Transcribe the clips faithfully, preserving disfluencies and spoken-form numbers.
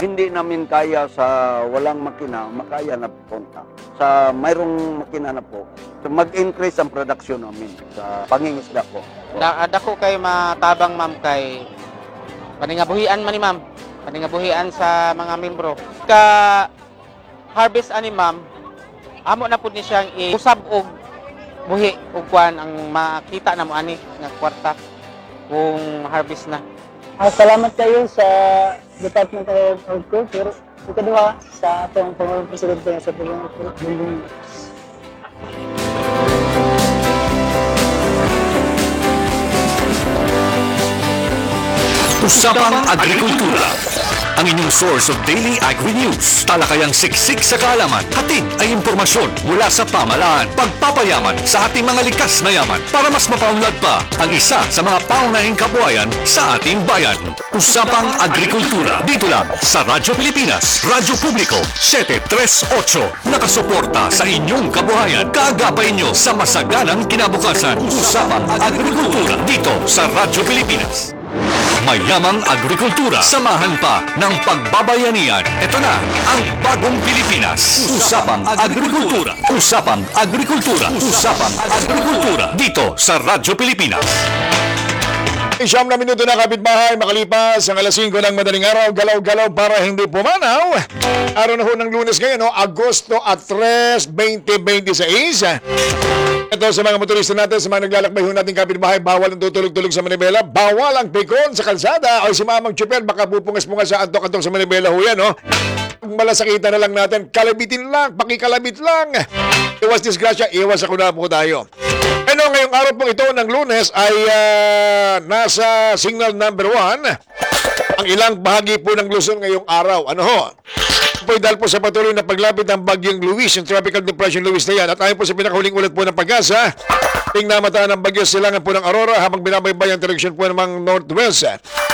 hindi namin kaya sa walang makina, makaya na punta. Sa mayroong makina na po, so mag-increase ang production namin sa pangingisda po. Da, dako kay matabang ma'am kay paningabuhian man ni ma'am. Paningabuhian sa mga membro. Ka harvest ani ma'am, amo na pud ni siyang iusab og buhi ug kuan ang makita na mo ani nga kwarta kung harvest na. Ah, salamat kayo sa Department of Agriculture. Ikaduha sa atong Pangulong Presidente sa Pangulong Bongbong. Usapang Agrikultura, ang inyong source of daily agri-news. Talakayang siksik sa kaalaman, hatid ay impormasyon mula sa pamahalaan. Pagpapayaman sa ating mga likas na yaman para mas mapaunlad pa ang isa sa mga paunahing kabuhayan sa ating bayan. Usapang Agrikultura, dito lang sa Radyo Pilipinas, Radyo Publiko, siyete tres otso. Nakasuporta sa inyong kabuhayan. Kaagapay nyo sa masaganang kinabukasan. Usapang Agrikultura, dito sa Radyo Pilipinas. Mayamang agrikultura, samahan pa ng pagbabayanihan. Ito na ang bagong Pilipinas. Usapang Agrikultura. Usapang Agrikultura. Usapang Agrikultura. Dito sa Radyo Pilipinas. Siyam na minuto na kapitbahay, makalipas ang alas singko ng madaling araw, galaw-galaw para hindi pumanaw. Araw na ho ng Lunes ngayon, no? Agosto at tres, twenty twenty-six. Ito sa mga motorista natin, sa mga naglalakbay ho natin kapitbahay, bawal ang tutulog-tulog sa Manibela, bawal ang pikon sa kalsada, o si mamang tsuper, baka pupungas-pungas sa antok-antok sa Manibela ho yan, no? Pag malasakitan na lang natin, kalabitin lang, pakikalabit lang. Iwas disgrasya, iwas ako na po tayo. Ano, ngayong araw po ito ng Lunes ay uh, nasa signal number one ang ilang bahagi po ng Luzon ngayong araw. Ano ho? Po dahil po sa patuloy na paglapit ng bagyong Luis, yung Tropical Depression Luis na yan. At ayon po sa pinakahuling ulat po ng Pag-asa, tingnan mata ng bagyo silangan po ng Aurora habang binabaybay ang direksyon po ng mga northwest.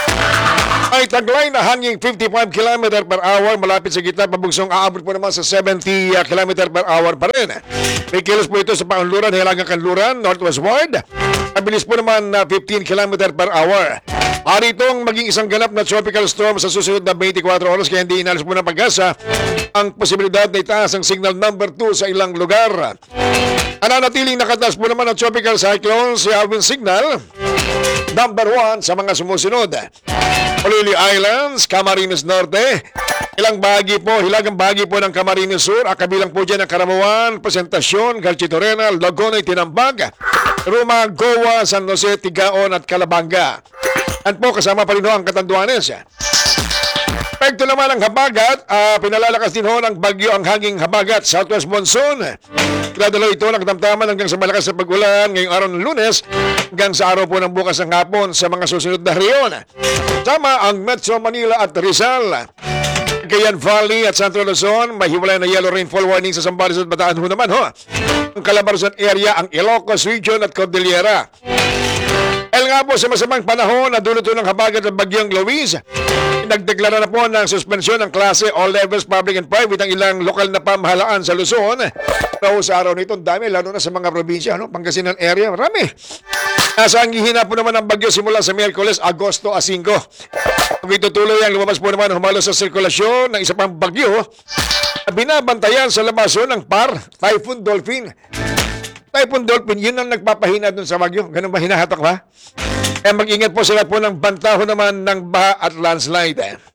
Ay taglay na hanging fifty-five kilometers per hour malapit sa gitna pabugsong aabot po naman sa seventy kilometers per hour pa rin. May kilos po ito sa Paunluran, Hilagang Kanluran, northwestward. Mabilis po naman na fifteen kilometers per hour. Ari itong maging isang ganap na tropical storm sa susunod na twenty-four oras kaya hindi inalis po ng Pag-asa ang posibilidad na itaas ang signal number two sa ilang lugar. Nananatiling nakataas po naman ang tropical cyclone si Alvin signal number one sa mga sumusunod. Polillo Islands, Camarines Norte, ilang bahagi po, hilagang bahagi po ng Camarines Sur, at kabilang po dyan ang Caramuan, Presentacion, Galchitorena, Laguna, Tinambag, Roma, Goa, San Jose, Tigaon at Calabanga. At po kasama pa rin ho ang Catanduanes. Pekto naman ang habagat, uh, pinalalakas din ho ng bagyo ang hanging habagat, Southwest Monsoon. Pinadalo ito ng katamtaman hanggang sa malakas na pag-ulan ngayong araw ng Lunes hanggang sa araw po ng bukas ng hapon sa mga susunod na rehiyon. Sama ang Metro Manila at Rizal. Cagayan Valley at Central Luzon, may hiwalay na yellow rainfall warning sa Zambales at Bataan ho naman ho. Ang Calabarzon area, ang Ilocos Region at Cordillera. Dahil nga po sa masamang panahon na dulot ng habagat ng bagyong Luis, nagdeklara na po ng suspensyon ng klase all levels public and private ang ilang lokal na pamahalaan sa Luzon. Pero sa araw nito, dami, lalo na sa mga probinsya, no? Pangasinan area, marami. Nasa ang hihina po naman ang bagyo simula sa Miyerkules, Agosto a singko. Kung itutuloy ang lumabas po naman humalo sa sirkulasyon ng isa pang bagyo, binabantayan sa labason ng Par, Typhoon Dolphin. Typhoon Dolphin, yun ang nagpapahina dun sa bagyo. Ganun ba, hinahatak ba? Kaya mag-ingat po sila po ng bantaho naman ng baha at landslide.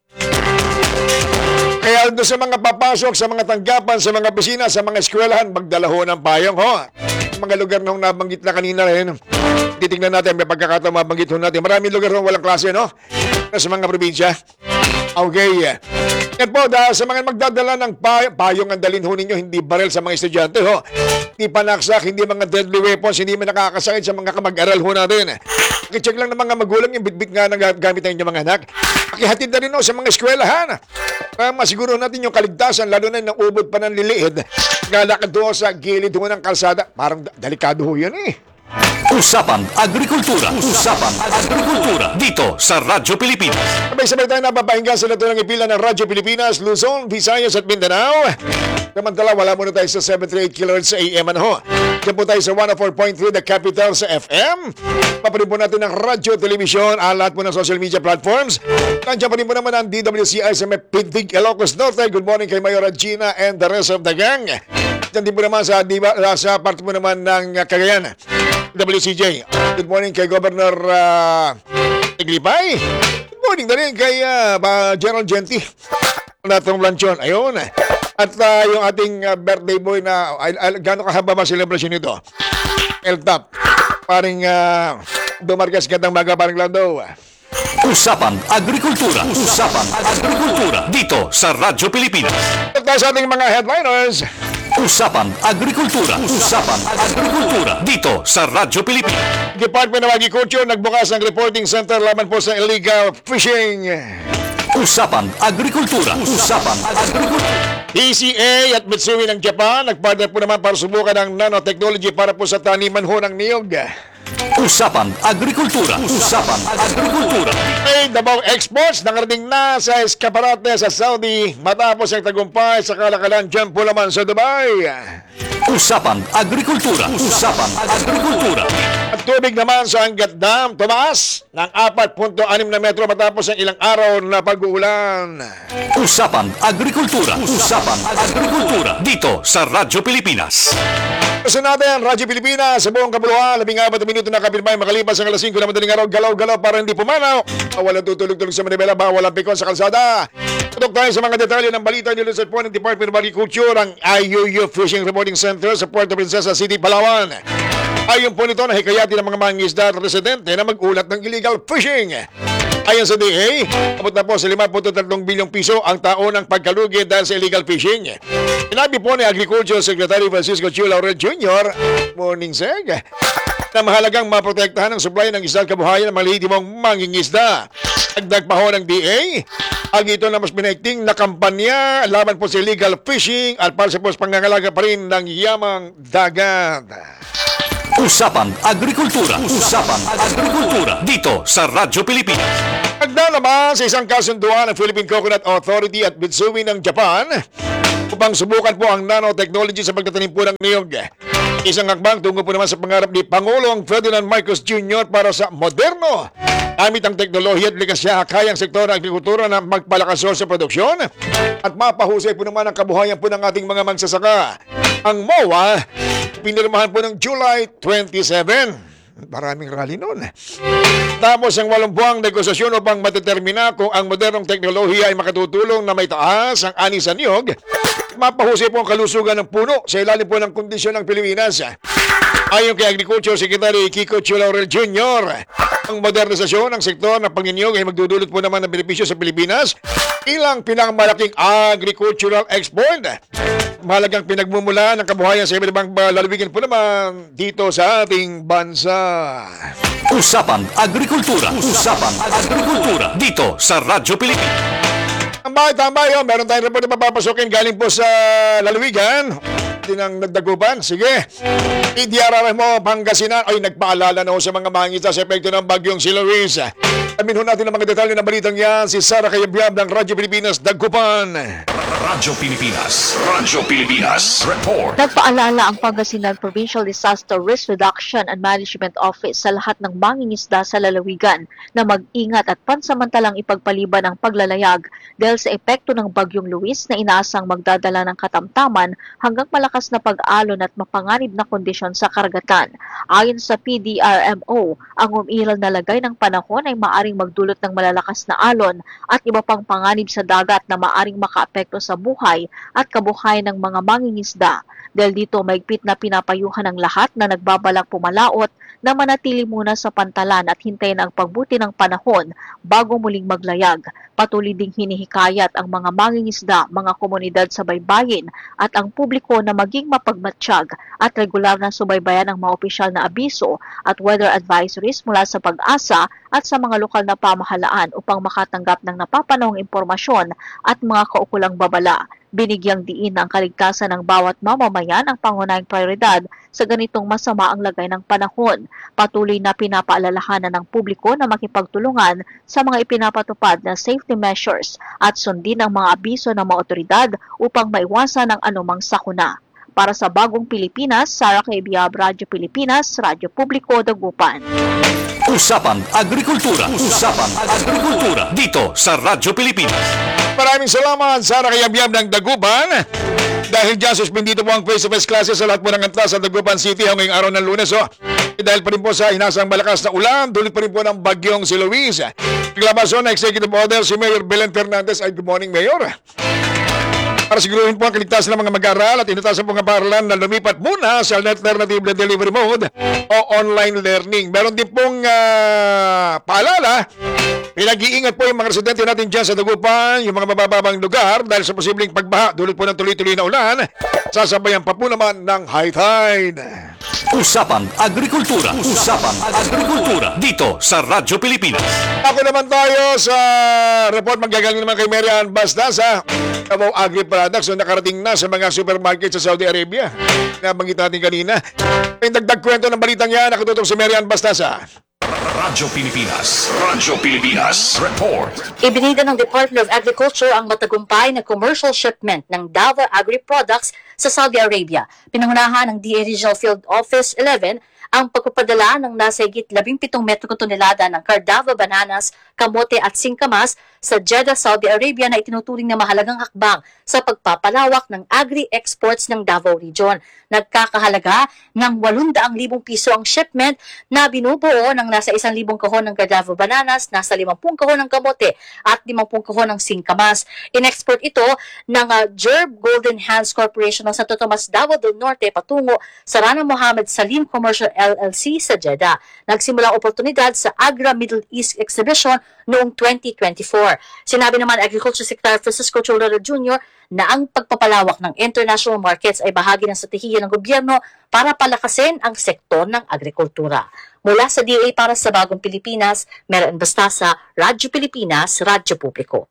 Kaya doon sa mga papasok, sa mga tanggapan, sa mga opisina, sa mga eskwelahan, magdala ho ng payong ho. Mga lugar na nabanggit na kanina rin. Titignan natin, may pagkakataon mabanggit ho natin. Maraming lugar na walang klase, no? Sa mga probinsya. Okay. Yan po, dahil sa mga magdadala ng pay payong ang dalhin ho ninyo, hindi barel sa mga estudyante ho. Hindi panaksak, hindi mga deadly weapons, hindi man nakakasakit sa mga kamag-aral ho natin. Pakicheck lang ng mga magulang yung bitbit nga ng gamit ng inyong mga anak. Pakihatid na rin ho sa mga eskwelahan. Para masiguro natin yung kaligtasan, lalo na ng ubod pa ng liliid. Galakad ho sa gilid ho ng kalsada. Parang delikado ho yan eh. Usapang Agrikultura. Usapang Agrikultura. Dito sa Radyo Pilipinas. Sabay-sabay tayo napapahinggan sa natulang ipila ng Radyo Pilipinas, Luzon, Visayas at Mindanao. Samantala, wala muna tayo sa seven thirty-eight kilohertz sa A M. Ano? Diyan po tayo sa one oh four point three The Capital sa F M. Paparin po natin ng radyo, television, at lahat po ng social media platforms. Nandiyan pa rin po naman ang D W C I sa may Pintig, Ilocos Norte. Good morning kay Mayor Gina and the rest of the gang. Diyan din po naman sa, diba, sa parte po naman ng uh, Cagayan, W C J. Good morning kay Governor uh, Iglipay. Good morning na rin kay uh, General Genti. Natong Lanchon. Ayun. At uh, yung ating uh, birthday boy na uh, uh, gano'ng kahaba ba celebration nito? El-Tap. Paring uh, Dumargas gandang maga paring Lando. Usapang Agrikultura. Usapang Agrikultura. Dito sa Radyo Pilipinas. At sa ating mga headliners. Usapang Agrikultura. Usapang Agrikultura. Dito sa Radyo Pilipinas. Department of Agriculture nagbukas ng reporting center laban po sa illegal fishing. Usapang Agrikultura. Usapang Agrikultura. P C A at Mitsui ng Japan nagpartner po naman para subukan ng nanotechnology para po sa taniman ho ng niyog. Usapang Agrikultura. Usapang Agrikultura. Ay, Davao Exports nakarating na sa eskaparate sa Saudi matapos ang tagumpay sa kalakalan dyan po naman sa Dubai. Usapang Agrikultura. Usapang Agrikultura. At tubig naman sa Angat Dam tumaas ng four point six na metro matapos ang ilang araw na pag-uulan. Usapang Agrikultura. Usapang Agrikultura. Dito sa Radyo Pilipinas. Kasi natin, Radyo Pilipinas, sa buong kabuluhan, labing apat na minuto na kapilbay, makalipas ang alas singko na madaling araw, galaw-galaw para hindi pumanaw. Walang tutulog-tulog sa Manibela, bawal ang pikon sa kalsada. Tutok tayo sa mga detalye ng balita nilunsad po ng Department of Agriculture, ang I U U Fishing Reporting Center sa Puerto Princesa City, Palawan. Ayon po nito, nahikayati ng mga mangingisda at residente na mag-ulat ng illegal fishing. Ayon sa D A, abot na po sa five point three bilyong piso ang taon ng pagkalugi dahil sa illegal fishing. Sinabi po ni Agriculture Secretary Francisco Chio Laurel Junior, morning seg, na mahalagang maprotektahan ang supply ng isang kabuhayan ng mga lehitimong mangingisda. Dagdag pa ho ng D A, ang ito na mas pinaikting na kampanya laban po sa illegal fishing at para sa po pangangalaga pa rin ng yamang dagat. Usapang Agrikultura. Usapang Agrikultura. Dito sa Radyo Pilipinas. Nagda naman sa isang kasunduan ng Philippine Coconut Authority at Mitsui ng Japan upang subukan po ang nanotechnology sa pagtatanim po ng niyog. Isang hakbang tungo po naman sa pangarap ni Pangulong Ferdinand Marcos Junior para sa moderno gamit ang teknolohiya at likasya kayang sektor ng agrikultura na magpalakas sa produksyon at mapahusay po naman ang kabuhayan po ng ating mga magsasaka. Ang M O A, pinirmahan po ng July twenty-seven. Maraming rally noon. Tapos ang walong buwang negosasyon upang matetermina kung ang modernong teknolohiya ay makatutulong na may taas ang ani sa niyog. Mapahusay po ang kalusugan ng puno sa ilalim po ng kondisyon ng Pilipinas. Ayon kay Agriculture Secretary Kiko Chio Laurel Junior, ang modernisasyon ng sektor ng panginiyog ay magdudulot po naman ng benepisyo sa Pilipinas ilang pinakamalaking agricultural export. Mahalagang pinagmumula ng kabuhayan sa iba't ibang lalawigan po naman dito sa ating bansa. Usapang Agrikultura. Usapang Agrikultura. Dito sa Radyo Pilipinas. Tambay, tambay, oh. Meron tayong report na papapasokin galing po sa lalawigan. Hindi nang nagdagupan. Sige. I D R R mo, Pangasinan. Ay, nagpaalala na ho sa mga mangita sa epekto ng bagyong si Luis. Amin ho natin ang mga detalye ng balitang yan. Si Sarah Kayabyab ng Radyo Pilipinas, Dagupan. Radyo Pilipinas. Radyo Pilipinas. Report. Nagpaalala ang Pangasinan Provincial Disaster Risk Reduction and Management Office sa lahat ng mangingisda sa lalawigan na mag-ingat at pansamantalang ipagpaliban ang paglalayag dahil sa epekto ng bagyong Luis na inaasang magdadala ng katamtaman hanggang malakas na pag-alon at mapanganib na kondisyon sa karagatan. Ayon sa P D R M O, ang umiiral na lagay ng panahon ay maaring magdulot ng malalakas na alon at iba pang panganib sa dagat na maaring makaapekto sa buhay at kabuhayan ng mga mangingisda. Dahil dito, maigpit na pinapayuhan ng lahat na nagbabalak pumalaot na manatili muna sa pantalan at hintayin ang pagbuti ng panahon bago muling maglayag. Patuloy ding hinihikayat ang mga mangingisda, mga komunidad sa baybayin at ang publiko na maging mapagmatsyag at regular na subaybayan ang mga opisyal na abiso at weather advisories mula sa Pag-asa at sa mga lokal na pamahalaan upang makatanggap ng napapanahong impormasyon at mga kaukulang babala. Binigyang diin ang kaligtasan ng bawat mamamayan ang pangunahing prioridad sa ganitong masama ang lagay ng panahon. Patuloy na pinapaalalahanan ng publiko na makipagtulungan sa mga ipinapatupad na safety measures at sundin ang mga abiso ng mga otoridad upang maiwasan ang anumang sakuna. Para sa Bagong Pilipinas, Sara Cabiab, Radyo Pilipinas, Radyo Publiko, Dagupan. Usapang Agrikultura. Usapang Agrikultura. Dito sa Radyo Pilipinas. Maraming salamat sa Rakayabiyab ng Dagupan. Dahil dyan, suspendito po ang face-to-face classes sa lahat po ng antlas sa Dagupan City ngayong araw ng Lunes. So, dahil pa rin po sa inasang malakas na ulan, dulot pa rin po ng bagyong si Luis. Naglabasyon na executive order si Mayor Belen Fernandez. Ay, good morning, Mayor. Para siguruhin po ang kaligtasan ng mga mag-aaral at inutasan po ang paaralan na lumipat muna sa alternative na delivery mode o online learning. Meron din pong uh, paalala, pinag-iingat po yung mga residente natin dyan sa Dagupan, yung mga mabababang lugar dahil sa posibleng pagbaha dulot po ng tuloy-tuloy na ulan, sasabayan pa po naman ng high tide. Usapang Agrikultura. Usapang Agrikultura. Dito sa Radyo Pilipinas. Ako naman tayo sa report magagaling naman kay Marian Bastasa. About Agri Products na nakarating na sa mga supermarket sa Saudi Arabia. Nabanggit natin kanina. May dagdag kwento ng balitang yan. Nakatutok si Marian Bastasa. Radyo Pilipinas. Radyo Pilipinas. Report. Ibinida ng Department of Agriculture ang matagumpay na commercial shipment ng Dava Agri Products sa Saudi Arabia. Pinangunahan ng D A Regional Field Office eleven ang pagpapadala ng nasa higit labing pitong metriko tonelada ng Cardava bananas, kamote at singkamas sa Jeddah, Saudi Arabia na itinuturing na mahalagang hakbang sa pagpapalawak ng agri-exports ng Davao Region. Nagkakahalaga ng walundaang libong piso ang shipment na binubuo ng nasa isang libong kahon ng Cardava bananas, nasa limampung kahon ng kamote at limampung kahon ng singkamas. In-export ito ng uh, Jerb Golden Hands Corporation ng Santo Tomas, Davao del Norte patungo sa Rana Mohammed Salim Commercial L L C sa Jeddah. Nagsimula ang oportunidad sa Agra Middle East Exhibition noong twenty twenty-four. Sinabi naman Agriculture Secretary Francisco Cholera Junior na ang pagpapalawak ng international markets ay bahagi ng strategiya ng gobyerno para palakasin ang sektor ng agrikultura. Mula sa D A para sa Bagong Pilipinas, Marian Bastasa, Radyo Pilipinas, Radyo Publiko.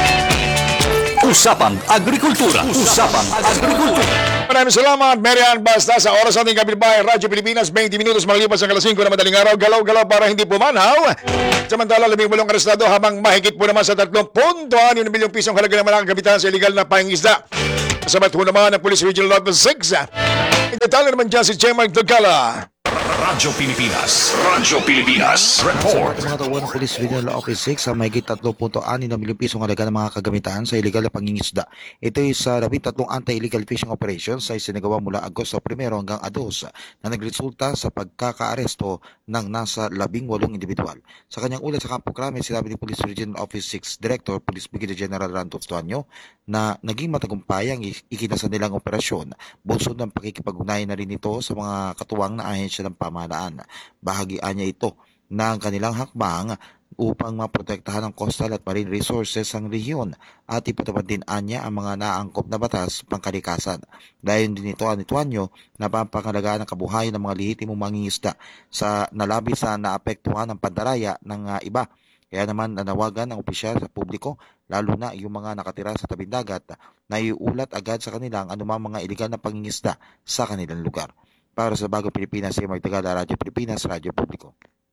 Usapang Agrikultura. Usapang Agrikultura. Maraming salamat, Marian Basta. Sa oras natin kapitbahay, Radyo Pilipinas, twenty minutos makalipas ang alas singko na madaling araw. Galaw-galaw para hindi pumanaw. Samantala, labing walong arestado habang mahigit po naman sa tatlong punto anim na milyong pisong halaga ng mga kapitan sa illegal na pangingisda. Kasabat po naman ng Police Regional Office six. Itatalo naman dyan si Chairman Dugala. Radyo Pilipinas. Radyo Pilipinas. Report. Sa mga tauhan ng Police Regional Office six sa mahigit tatlong punto anim na milyong pisong halaga ng mga kagamitan sa illegal na pangingisda. Ito ay sa labing tatlong anti-illegal fishing operations ay sinagawa mula Agosto primero hanggang dos na nagresulta sa pagkakaaresto ng nasa labing walong individual. Sa kanyang ulat sa Campo Crame, sinabi ni Police Regional Office six Director Police Brigadier General Randolph Tuanyo na naging matagumpay ang ikinasa nilang operasyon. Bunsod ng pakikipag-ugnayan na rin ito sa mga katuwang na ahensya ng pamahalaan. Bahagian niya ito na ang kanilang hakbang upang maprotektahan ang coastal at marine resources ng rehiyon at ipatupad din anya ang mga naangkop na batas pangkalikasan. Dahil din ito ang Tuanyo na pampangalagaan ng kabuhayan ng mga lehitimong mangingisda sa nalabi sa naapektuhan ng pandaraya ng uh, iba. Kaya naman nanawagan ng opisyal sa publiko, lalo na yung mga nakatira sa tabing dagat, na iulat agad sa kanilang anumang mga iligal na pangingisda sa kanilang lugar. Para sa Bagong Pilipinas, si Magdagala, Radyo Pilipinas, Radyo Publiko.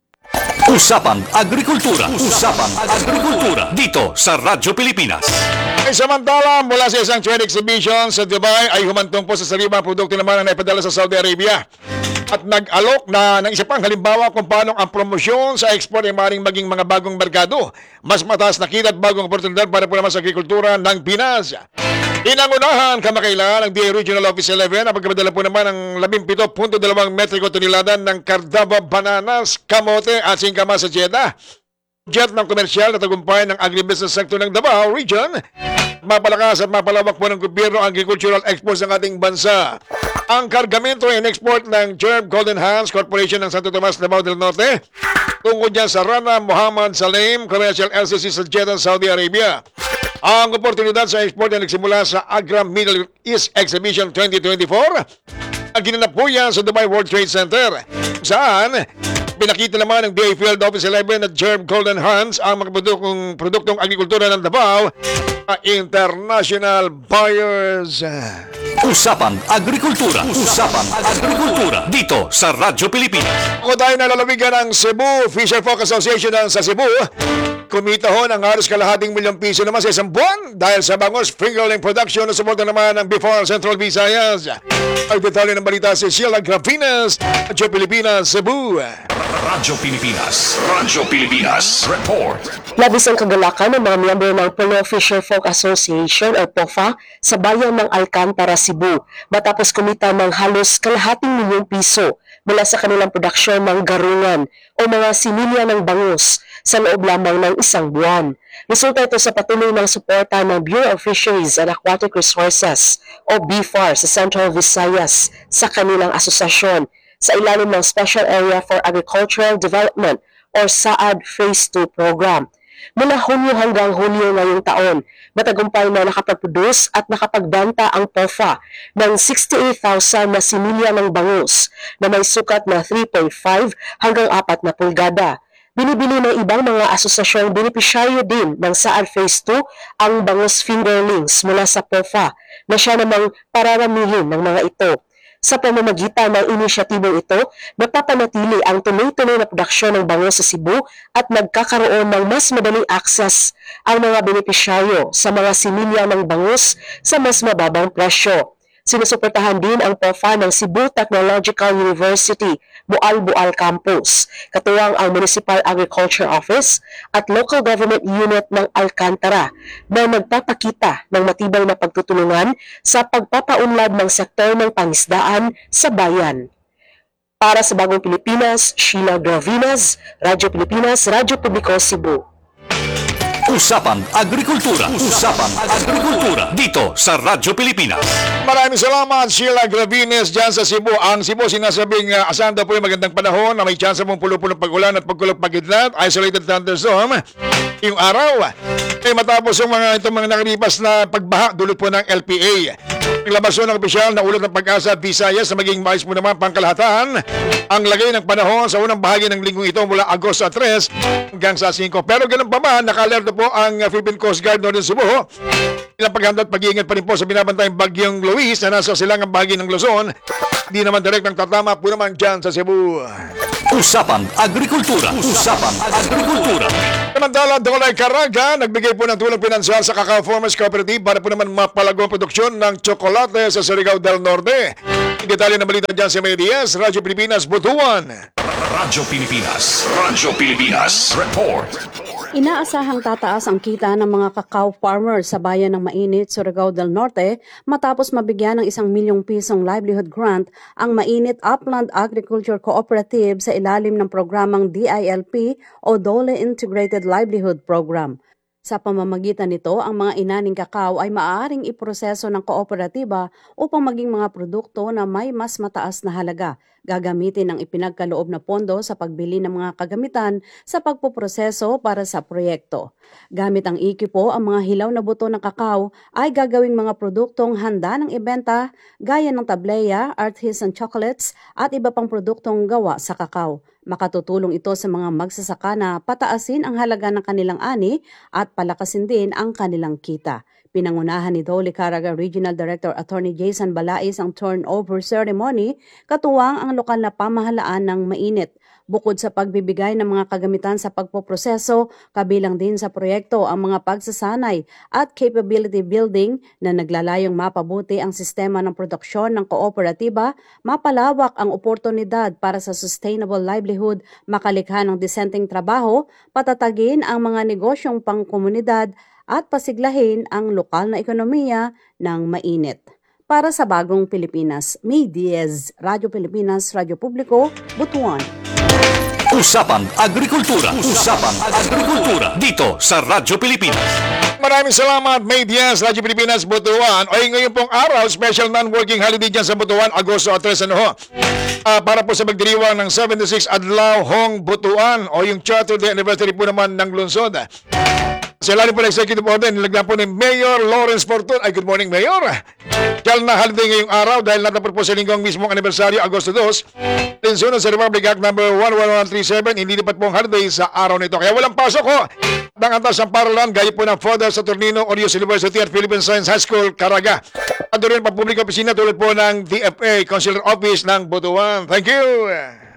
Usapang Agrikultura. Usapang Agrikultura. Dito sa Radyo Pilipinas. Ay samantala, mula sa isang trade exhibition sa Dubai ay humantong po sa sariwang produkto naman ang naipadala sa Saudi Arabia. At nag-alok na ng isa pang halimbawa kung paano ang promosyon sa export ay maaaring maging mga bagong merkado. Mas mataas na kita at bagong oportunidad para po naman sa agrikultura ng Pinas. Inangunahan kamakailan ng D A Regional Office eleven ang pagkapadala po naman ng labing pito punto dalawang metriko tonelada ng Cardava bananas, kamote at singkamas sa Jeddah. Jet ng komersyal na tagumpay ng agribusiness sector ng Davao Region. Mapalakas at mapalawak po ng gobyerno ang agricultural exports ng ating bansa. Ang kargamento ay in-export ng Jerb Golden Hands Corporation ng Santo Tomas, Davao del Norte tungkol dyan sa Rana Mohammed Salim Commercial L C C sa Jeddah, Saudi Arabia. Ang oportunidad sa export ay nagsimula sa Agra Middle East Exhibition twenty twenty-four. Ang ginanap po yan sa Dubai World Trade Center, saan Pinakita naman ng D A Field Office eleven at Germ Golden Hands ang mga produktong, produktong agrikultura ng Davao sa international buyers. Usapang Agrikultura. Usapang Agrikultura. Dito sa Radyo Pilipinas. Ako tayo nalalawigan ng Cebu Fisher Folk Association ng sa Cebu. Kumita ho ng halos kalahating milyong piso naman sa isang buwan dahil sa bangos fingerling production na suporta naman ng Before Central Visayas. Ay detalye ng balita si Sheila Gravinas, Radyo Pilipinas, Cebu. Radyo Pilipinas. Radyo Pilipinas. Report. Labis ang kagalakan ng mga miyembro ng Puno Fisher Folk Association o P O F A sa bayan ng Alcantara, Cebu matapos kumita ng halos kalahating milyong piso mula sa kanilang produksyon ng garungan o mga similya ng bangus sa loob lamang ng isang buwan. Resulta ito sa patuloy ng suporta ng Bureau of Fisheries and Aquatic Resources o B F A R sa Central Visayas sa kanilang asosasyon sa ilalim ng Special Area for Agricultural Development or S A A D Phase two program. Mula Hunyo hanggang Hulyo ngayong taon, matagumpay na nakapag-produce at nakapagbenta ang P O F A ng sixty-eight thousand na similya ng bangus na may sukat na three point five hanggang apat na pulgada. Binibili ng ibang mga asosasyong benepisyaryo din ng S A A D Phase two ang bangus fingerlings mula sa P O F A na siya namang pararamihin ng mga ito. Sa pamamagitan ng inisyatibong ito, napapanatili ang tuloy-tuloy na produksyon ng bangus sa Cebu at nagkakaroon ng mas madaling access ang mga benepisyaryo sa mga similya ng bangus sa mas mababang presyo. Sinusuportahan din ang P O F A ng Cebu Technological University, Bual-Bual Campus, katuwang ang Municipal Agriculture Office at Local Government Unit ng Alcantara na nagpapakita ng matibay na pagtutulungan sa pagpapaunlad ng sektor ng pangisdaan sa bayan. Para sa Bagong Pilipinas, Sheila Gravinas, Radyo Pilipinas, Radyo Publiko, Cebu. Usapang Agrikultura. Usapang Agrikultura. Dito sa Radyo Pilipinas. Maraming salamat Sheila Gravines dyan sa Cebu. Ang Cebu sinasabing uh, asahan daw po yung magandang panahon na may chance mong pulo-pulong pag-ulan at pagkulog pag-idlat, isolated thunderstorm. Yung araw ay matapos yung mga itong mga nakalipas na pagbaha dulot po ng L P A. Naglabas ng opisyal na ulat ng Pag-asa at Visayas na maging mais mo naman pangkalahatan ang lagay ng panahon sa unang bahagi ng linggong ito mula Agosto tres hanggang sa five. Pero ganun pa man, naka-alerto po ang Philippine Coast Guard Northern Cebu. Ilang paghanda at pag-iingat pa rin po sa binabantayang bagyong Luis na nasa silangang bahagi ng Luzon. Di naman direct ng tatama po naman dyan sa Cebu. Usapang Agrikultura. Usapang Agrikultura. Samantala, Dolay Caraga, nagbigay po ng tulong pinansyal sa Cacao Farmers Cooperative para po naman mapalago ang produksyon ng tsokolate sa Surigao del Norte. Detalye na balita dyan sa May Diaz, Radyo Pilipinas, Butuan. Radyo Pilipinas. Radyo Pilipinas. Report. Inaasahang tataas ang kita ng mga cacao farmers sa bayan ng Mainit, Surigao del Norte matapos mabigyan ng isang milyong pisong livelihood grant ang Mainit Upland Agriculture Cooperative sa ilalim ng programang D I L P o Dole Integrated Livelihood Program. Sa pamamagitan nito, ang mga inaning kakao ay maaaring iproseso ng kooperatiba upang maging mga produkto na may mas mataas na halaga. Gagamitin ang ipinagkaloob na pondo sa pagbili ng mga kagamitan sa pagpoproseso para sa proyekto. Gamit ang ekipo, ang mga hilaw na buto ng kakao ay gagawing mga produktong handa ng ibenta gaya ng tableya, artisan chocolates at iba pang produktong gawa sa kakao. Makatutulong ito sa mga magsasaka na pataasin ang halaga ng kanilang ani at palakasin din ang kanilang kita. Pinangunahan ni Dole Caraga Regional Director Attorney Jason Balais ang turnover ceremony, katuwang ang lokal na pamahalaan ng Mainit. Bukod sa pagbibigay ng mga kagamitan sa pagpoproseso, kabilang din sa proyekto ang mga pagsasanay at capability building na naglalayong mapabuti ang sistema ng produksyon ng kooperatiba, mapalawak ang oportunidad para sa sustainable livelihood, makalikha ng disenteng trabaho, patatagin ang mga negosyong pangkomunidad at pasiglahin ang lokal na ekonomiya ng Mainit. Para sa Bagong Pilipinas, May Diaz, Radyo Pilipinas, Radyo Publiko, Butuan. Usapang Agrikultura. Usapang Agrikultura. Dito sa Radyo Pilipinas. Maraming salamat, May Diaz, Radyo Pilipinas, Butuan. O ngayon pong araw, special non-working holiday dyan sa Butuan, Agosto tres, ano ho? Uh, para po sa magdiriwang ng seventy-six Adlaw Hong Butuan o yung Charter Day Anniversary po naman ng lungsod. Sa ilalim po ng executive order, nilagyan po ni Mayor Lawrence Fortun. Ay, good morning, Mayor. Kaya na holiday ngayong araw dahil natapos po sa linggong mismong anibersaryo, Agosto dos. Tensunod sa Republic Act number one one one three seven, hindi lipat po ang holiday sa araw nito. Kaya walang pasok ko. Ang antas ng paralan, gaya po ng Father Saturnino Orius University at Philippine Science High School, Caraga. At doon pa publiko opisina tulad po ng D F A, Consular Office ng Butuan. Thank you.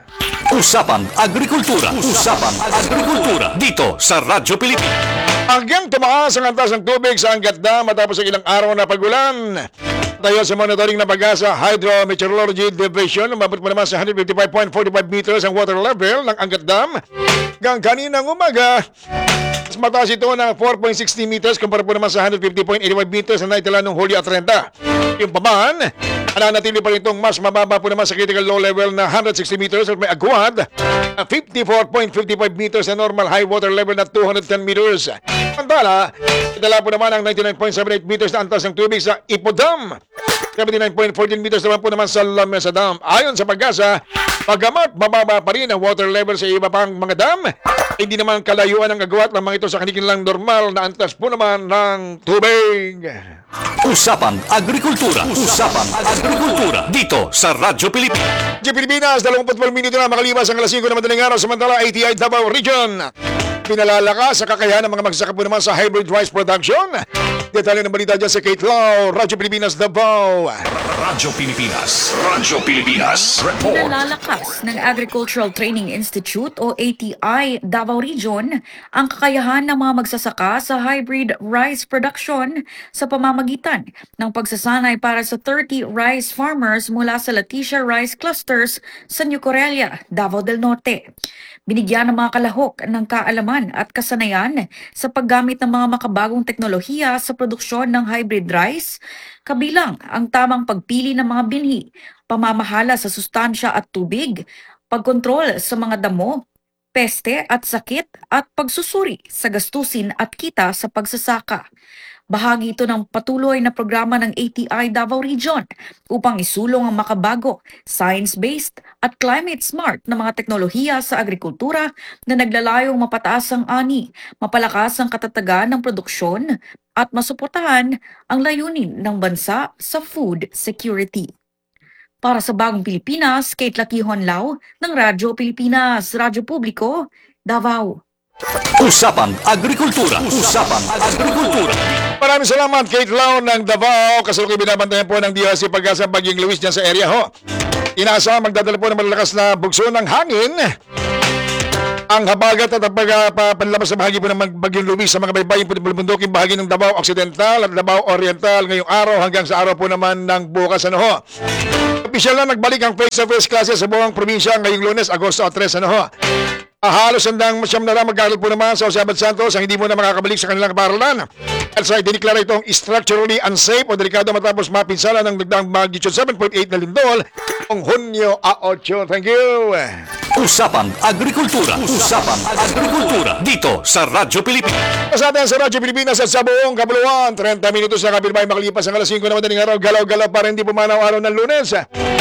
Usapang Agrikultura. Usapang Agrikultura. Dito sa Radyo Pilipinas. Hanggang tumaas ang antas ng tubig sa Angat Dam matapos ang ilang araw na pagulan. Tayo sa monitoring ng Pag-asa Hydrometeorology Division, umabot po naman sa one fifty-five point four five meters ang water level ng Angat Dam. Hanggang kaninang umaga, mas mataas ito ng four point six zero meters kumpara po naman sa one fifty point eight five meters na naitala noong Hulyo at thirty. Yung paman, nananatili pa rin itong mas mababa po naman sa critical low level na one hundred sixty meters at may agwad na fifty-four point five five meters na normal high water level na two hundred ten meters. Pantala, itala po naman ang ninety-nine point seven eight meters na antas ng tubig sa Ipodam. seventy-nine point one four meters naman po naman sa Lamesa Dam. Ayon sa Pag-asa, pagamat mababa pa rin ang water level sa iba pang mga dam, hindi naman kalayuan ang agwat ng mga ito sa kanilang normal na antas po naman ng tubig. Usapang Agrikultura. Usapang Agrikultura. Dito sa Radyo Pilipinas. Sa Pilipinas, twenty-four minuto na makalipas ang alas singko na madaling araw, samantala A T I Davao Region pinalalakas sa kakayahan ng mga magsasaka po naman sa hybrid rice production. Detalye ng balita dyan sa Kate Lau, Radyo Pilipinas, Davao. Radyo Pilipinas. Radyo Pilipinas. Report. Pinalalakas ng Agricultural Training Institute o A T I Davao Region ang kakayahan ng mga magsasaka sa hybrid rice production sa pamamagitan ng pagsasanay para sa thirty rice farmers mula sa Leticia Rice Clusters sa New Corelia, Davao del Norte. Binigyan ng mga kalahok ng kaalaman at kasanayan sa paggamit ng mga makabagong teknolohiya sa produksyon ng hybrid rice, kabilang ang tamang pagpili ng mga binhi, pamamahala sa sustansya at tubig, pagkontrol sa mga damo, peste at sakit at pagsusuri sa gastusin at kita sa pagsasaka. Bahagi ito ng patuloy na programa ng A T I Davao Region upang isulong ang makabago, science-based at climate-smart na mga teknolohiya sa agrikultura na naglalayong mapataas ang ani, mapalakas ang katatagan ng produksyon at masuportahan ang layunin ng bansa sa food security. Para sa Bagong Pilipinas, Kate Lakihon Lau ng Radyo Pilipinas, Radyo Publiko, Davao. Usapang Agrikultura. Usapang Agrikultura. Maraming salamat, Kate Lau ng Davao. Kasalukuyan binabantayan po ng D O S C Pag-asa Bagyong Luis dyan sa area ho. Inasa magdadala po ng malalakas na bugso ng hangin. Ang habagat at ang pagpapanlabas sa bahagi po ng Bagyong Luis sa mga baybaying bulunduking bahagi ng Davao Occidental at Davao Oriental ngayong araw hanggang sa araw po naman ng bukas. Ano ho? Opisyal na nagbalik ang face-to-face classes sa buong probinsya ngayong Lunes, Agosto tres. Ano ho? Ah, halos handang siyam na lang mag-aaral po naman sa Jose Abad Santos ang hindi mo na makakabalik sa kanilang paaralan. At sa diniklara itong structurally unsafe o delikado matapos mapinsala ng nagdaang magnitude seven point eight na lindol noong Hunyo eight. Thank you. Usapang Agrikultura. Usapang Agrikultura. Dito sa Radyo Pilipinas. Kasama sa Radyo Pilipinas at sa buong kabuluhan. thirty minutos na kapilbay makalipas ang alas singko na madaling araw. Galaw-galaw para hindi pumanaw araw ng Lunes.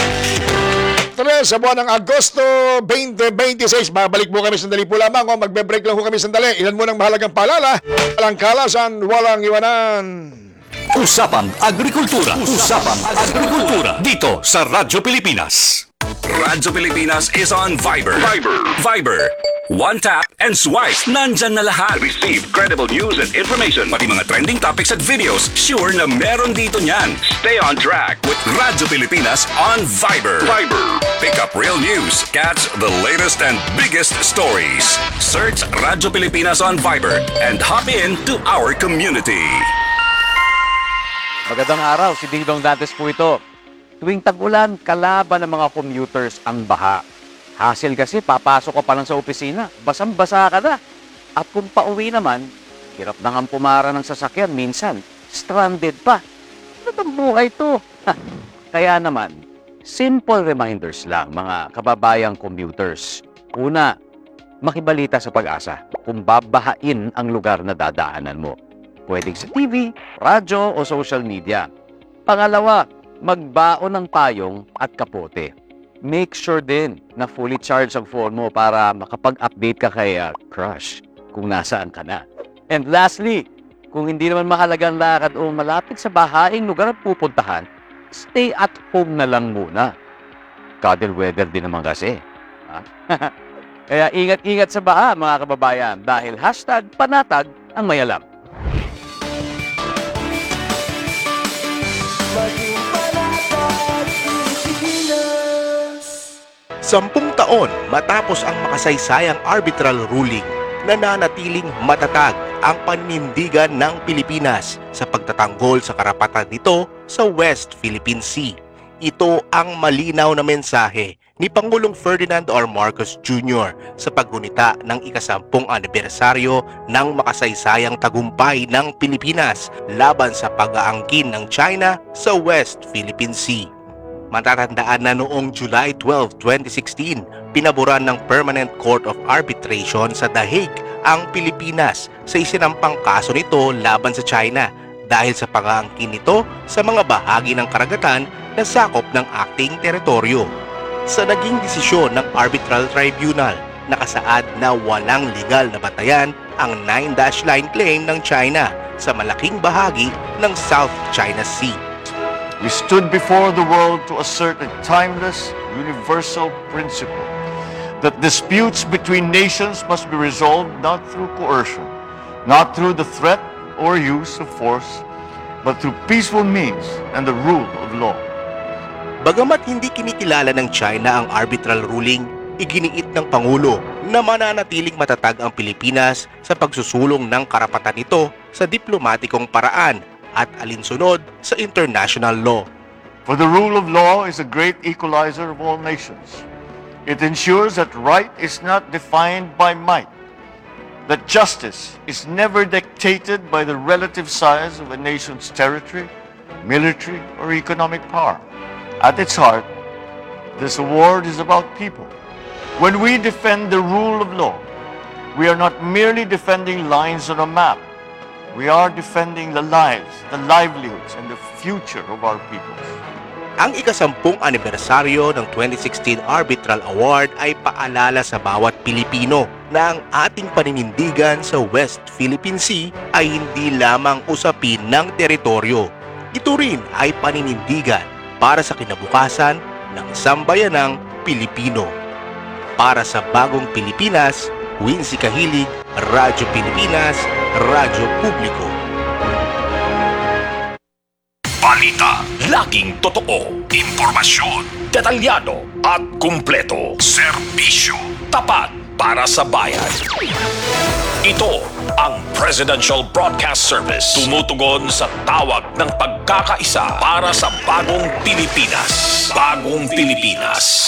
Sa buwan ng Agosto twenty twenty-six, babalik po kami sandali po lamang o magbe-break lang po kami sandali. Ilan mo ng mahalagang paalala, walang kalasan, walang iwanan. Usapang Agrikultura. Usapang Agrikultura. Dito sa Radyo Pilipinas. Radyo Pilipinas is on Viber. Viber. Viber. One tap and swipe. Nandyan na lahat. Receive credible news and information. Pati mga trending topics at videos. Sure na meron dito niyan. Stay on track with Radyo Pilipinas on Viber. Viber. Pick up real news. Catch the latest and biggest stories. Search Radyo Pilipinas on Viber and hop in to our community. Magandang araw, si Ding Dong Dantes po ito. Tuwing tag-ulan, kalaban ng mga commuters ang baha. Hassle kasi, papasok ka pa lang sa opisina, basang-basa ka na. At kung pauwi naman, hirap na nga pumara ng sasakyan, minsan, stranded pa. Ano bang buhay to? Kaya naman, simple reminders lang mga kababayang commuters. Una, makibalita sa Pag-asa kung babahain ang lugar na dadaanan mo. Pwedeng sa T V, radyo o social media. Pangalawa, magbaon ng payong at kapote. Make sure din na fully charged ang phone mo para makapag-update ka kay uh, crush kung nasaan ka na. And lastly, kung hindi naman mahalagang lakad o malapit sa bahaing lugar at pupuntahan, stay at home na lang muna. Cuddle weather din naman kasi. Ha? Kaya ingat-ingat sa baha mga kababayan dahil hashtag panatag ang may alam. Sampung taon matapos ang makasaysayang arbitral ruling, nananatiling matatag ang paninindigan ng Pilipinas sa pagtatanggol sa karapatan nito sa West Philippine Sea. Ito ang malinaw na mensahe ni Pangulong Ferdinand R. Marcos Junior sa paggunita ng ikasampung anibersaryo ng makasaysayang tagumpay ng Pilipinas laban sa pag-aangkin ng China sa West Philippine Sea. Matatandaan na noong July twelfth, twenty sixteen, pinaboran ng Permanent Court of Arbitration sa The Hague ang Pilipinas sa isinampang kaso nito laban sa China dahil sa pag-aangkin nito sa mga bahagi ng karagatan na sakop ng acting teritoryo. Sa naging desisyon ng Arbitral Tribunal, nakasaad na walang legal na batayan ang Nine Dash Line claim ng China sa malaking bahagi ng South China Sea. We stood before the world to assert a timeless, universal principle that disputes between nations must be resolved not through coercion, not through the threat or use of force, but through peaceful means and the rule of law. Bagamat hindi kinikilala ng China ang arbitral ruling, iginiit ng Pangulo na mananatiling matatag ang Pilipinas sa pagsusulong ng karapatan nito sa diplomatikong paraan at alinsunod sa international law. For the rule of law is a great equalizer of all nations. It ensures that right is not defined by might, that justice is never dictated by the relative size of a nation's territory, military, or economic power. At its heart, this award is about people. When we defend the rule of law, we are not merely defending lines on a map. We are defending the lives, the livelihoods, and the future of our peoples. Ang ikasampung anibersaryo ng twenty sixteen Arbitral Award ay paalala sa bawat Pilipino na ang ating paninindigan sa West Philippine Sea ay hindi lamang usapin ng teritoryo. Ito rin ay paninindigan para sa kinabukasan ng sambayanang Pilipino. Para sa Bagong Pilipinas, Wincy Kahilig, Radyo Pilipinas, Radyo Publiko. Balita, laging totoo, impormasyon, detalyado at kumpleto. Serbisyo, tapat para sa bayan. Ito ang Presidential Broadcast Service. Tumutugon sa tawag ng pagkakaisa para sa bagong Pilipinas. Bagong Pilipinas.